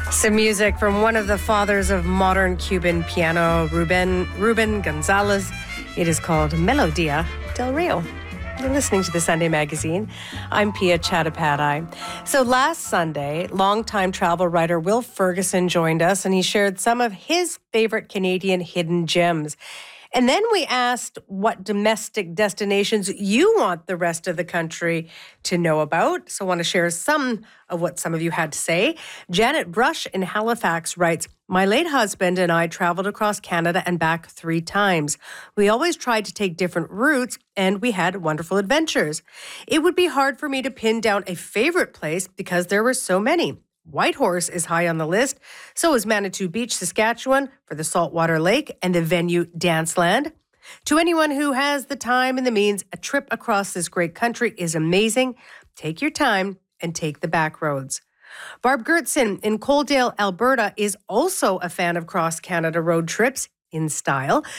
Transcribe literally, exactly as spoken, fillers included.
Some music from one of the fathers of modern Cuban piano, Ruben, Ruben Gonzalez. It is called Melodia del Rio. You're listening to the Sunday Magazine. I'm Pia Chattopadhyay. So last Sunday, longtime travel writer Will Ferguson joined us, and he shared some of his favorite Canadian hidden gems. And then we asked what domestic destinations you want the rest of the country to know about. So I want to share some of what some of you had to say. Janet Brush in Halifax writes, "My late husband and I traveled across Canada and back three times. We always tried to take different routes, and we had wonderful adventures. It would be hard for me to pin down a favorite place because there were so many. Whitehorse is high on the list. So is Manitou Beach, Saskatchewan, for the saltwater lake and the venue Danceland. To anyone who has the time and the means, a trip across this great country is amazing. Take your time and take the back roads." Barb Gertson in Coaldale, Alberta, is also a fan of cross-Canada road trips in style.